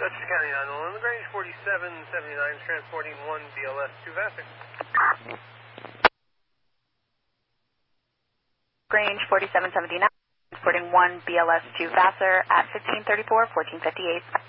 Dutchess County 911, Grange 4779, transporting 1 BLS 2 Vassar. Grange 4779, transporting 1 BLS 2 Vassar at 1534, 1458.